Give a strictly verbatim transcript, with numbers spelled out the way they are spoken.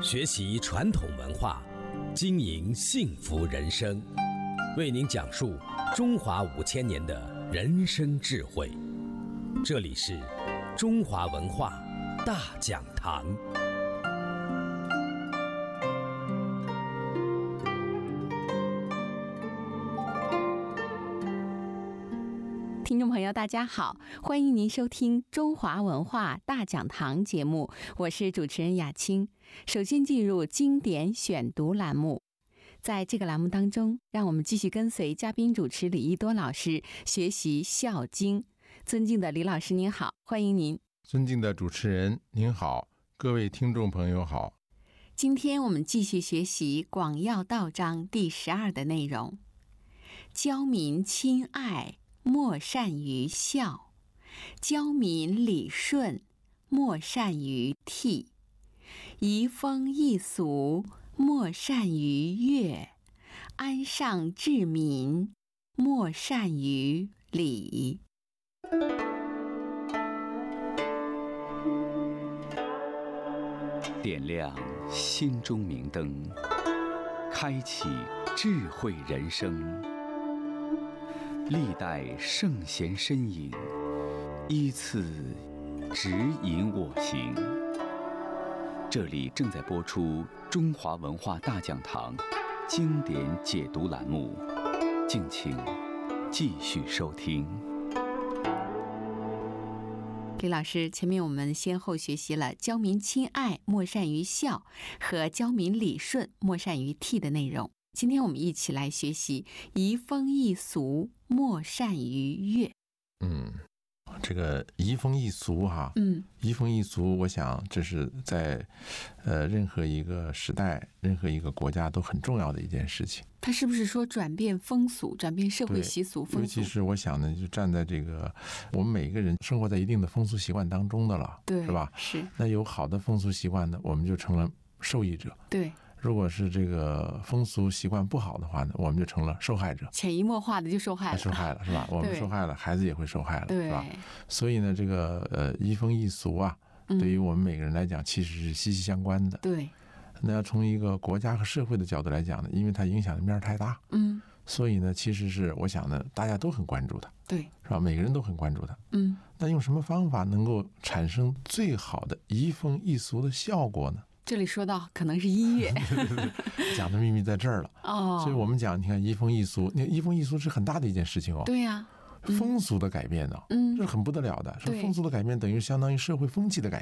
学习传统文化，经营幸福人生，为您讲述中华五千年的人生智慧。这里是中华文化大讲堂。 听众朋友大家好，欢迎您收听中华文化大讲堂节目，我是主持人雅青。首先进入经典选读栏目，在这个栏目当中，让我们继续跟随嘉宾主持李一多老师学习《孝经》。尊敬的李老师您好，欢迎您。 尊敬的主持人您好，各位听众朋友好。 今天我们继续学习《广要道章》第十二的内容，教民亲爱，莫善于孝；教民理顺，莫善于悌；移风易俗，莫善于乐；安上治民，莫善于礼。 点亮心中明灯，开启智慧人生。历代圣贤身影，依次指引我行。这里正在播出中华文化大讲堂经典解读栏目，敬请继续收听。 李老师，前面我们先后学习了教民亲爱，莫善于孝和教民理顺，莫善于悌的内容。今天我们一起来学习移风易俗，莫善于乐。 嗯，这个移风易俗哈， 嗯， 移风易俗，我想这是在呃任何一个时代、任何一个国家都很重要的一件事情。 它是不是说转变风俗、转变社会习俗风俗？ 尤其是我想呢，就站在这个我们每一个人生活在一定的风俗习惯当中的了， 对， 是吧？ 是。 那有好的风俗习惯呢，我们就成了受益者。 对。 如果是这个风俗习惯不好的话呢，我们就成了受害者， 潜移默化的就受害了， 受害了是吧？我们受害了，孩子也会受害了，是吧？所以呢，这个呃移风易俗啊，对于我们每个人来讲，其实是息息相关的。 对。 那要从一个国家和社会的角度来讲呢，因为它影响的面太大， 嗯， 所以呢，其实是我想呢，大家都很关注它， 对， 是吧？每个人都很关注它， 嗯。 那用什么方法能够产生最好的移风易俗的效果呢？ 这里说到可能是音乐， 讲的秘密在这儿了哦。 所以我们讲，你看移风易俗，你移风易俗是很大的一件事情哦。 对呀、 啊，风俗的改变呢、哦， 嗯， 这是很不得了的。是风俗的改变，等于相当于社会风气的改